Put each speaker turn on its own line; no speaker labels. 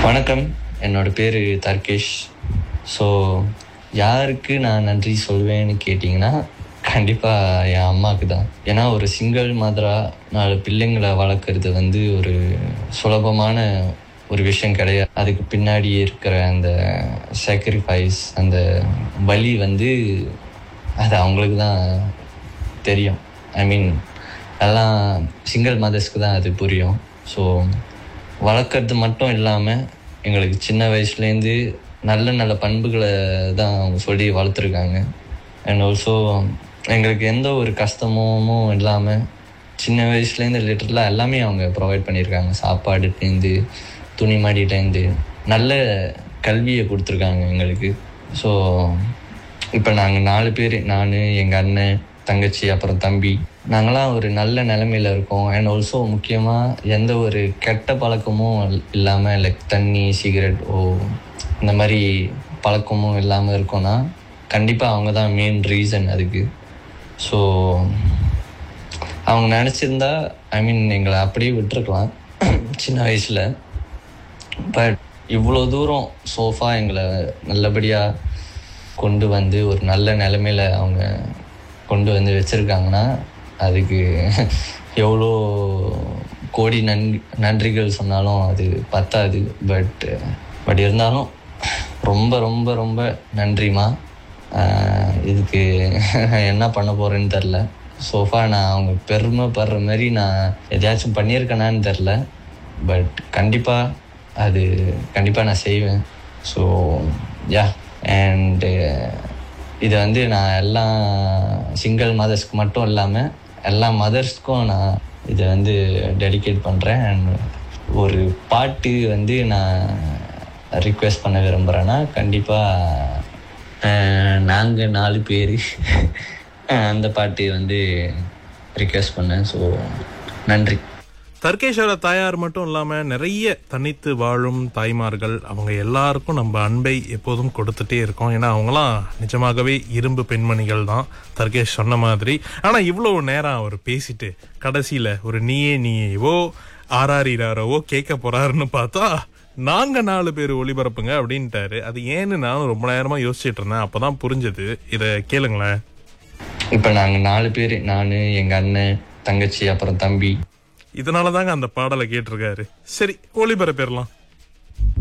வணக்கம், என்னோட பேர் தர்கேஷ். ஸோ யாருக்கு நான் நன்றி சொல்வேன்னு கேட்டிங்கன்னா கண்டிப்பாக என் அம்மாவுக்கு தான். ஏன்னா ஒரு சிங்கிள் மதராக 4 பிள்ளைங்களை வளர்க்குறது ஒரு சுலபமான ஒரு விஷயம் கிடையாது. அதுக்கு பின்னாடி இருக்கிற அந்த சாக்ரிஃபைஸ், அந்த வலி அது அவங்களுக்கு தான் தெரியும். எல்லாம் சிங்கிள் மதர்ஸ்க்கு தான் அது புரியும். ஸோ வளர்க்குறது மட்டும் இல்லாமல் எங்களுக்கு சின்ன வயசுலேருந்து நல்ல நல்ல பண்புகளை தான் அவங்க சொல்லி வளர்த்துருக்காங்க. அண்ட் ஆல்சோ எங்களுக்கு எந்த ஒரு கஷ்டமும் இல்லாமல் சின்ன வயசுலேருந்து லிட்டரலாக எல்லாமே அவங்க ப்ரொவைட் பண்ணியிருக்காங்க. சாப்பாடுலேருந்து, துணிமடியிலேருந்து நல்ல கல்வியை கொடுத்துருக்காங்க எங்களுக்கு. ஸோ இப்போ நாங்கள் 4 பேர், நான், எங்கள் அண்ணன், தங்கச்சி, அப்புறம் தம்பி, நாங்களாம் ஒரு நல்ல நிலைமையில் இருக்கோம். அண்ட் ஆல்சோ முக்கியமாக எந்த ஒரு கெட்ட பழக்கமும் இல்லாமல், லைக் தண்ணி, சிகரெட் இந்த மாதிரி பழக்கமும் இல்லாமல் இருக்கோன்னா கண்டிப்பாக அவங்க தான் மெயின் ரீசன் அதுக்கு. ஸோ அவங்க நினச்சிருந்தா எங்களை அப்படியே விட்டுருக்கலாம் சின்ன வயசில். பட் இவ்வளோ தூரம் சோஃபா எங்களை நல்லபடியாக கொண்டு ஒரு நல்ல நிலைமையில் அவங்க கொண்டு வச்சுருக்காங்கன்னா அதுக்கு எவ்வளோ கோடி நன்றிகள் சொன்னாலும் அது பத்தாது. பட் இருந்தாலும் ரொம்ப ரொம்ப ரொம்ப நன்றிம்மா. இதுக்கு என்ன பண்ண போகிறேன்னு தெரில. சோஃபா நான் அவங்க பெருமைப்படுற மாதிரி நான் எதையாச்சும் பண்ணியிருக்கேனான்னு தெரில. பட் கண்டிப்பாக நான் செய்வேன். ஸோ அண்டு இது நான் எல்லா சிங்கிள் மதர்ஸ்க்கு மட்டும் இல்லாமல் எல்லா மதர்ஸ்க்கும் நான் இதை டெடிகேட் பண்ணுறேன். அண்ட் ஒரு பாட்டு நான் ரிக்வெஸ்ட் பண்ண விரும்புகிறேன்னா கண்டிப்பாக நாங்கள் 4 பேர் அந்த பாட்டு ரிக்வெஸ்ட் பண்ணேன். ஸோ நன்றி.
தர்கேஷோட தாயார் மட்டும் இல்லாமல் நிறைய தனித்து வாழும் தாய்மார்கள், அவங்க எல்லாருக்கும் நம்ம அன்பை எப்போதும் கொடுத்துட்டே இருக்கோம். ஏன்னா அவங்களாம் நிஜமாகவே இரும்பு பெண்மணிகள் தான், தர்கேஷ் சொன்ன மாதிரி. ஆனால் இவ்வளோ நேரம் அவர் பேசிட்டு கடைசியில் ஒரு நீயேவோ ஆராரிராரவோ கேட்க போறாருன்னு பார்த்தா நாங்கள் 4 பேர் ஒளிபரப்புங்க அப்படின்ட்டாரு. அது ஏன்னு நானும் ரொம்ப நேரமாக யோசிச்சுட்டு இருந்தேன். அப்போதான் புரிஞ்சது. இதை கேளுங்களேன்.
இப்போ நாங்கள் 4 பேர், நான், எங்கள் அண்ணன், தங்கச்சி, அப்புறம் தம்பி.
இதனால தாங்க அந்த பாடலை கேட்டிருக்காரு. சரி, ஒளிபரப்பிடலாம்.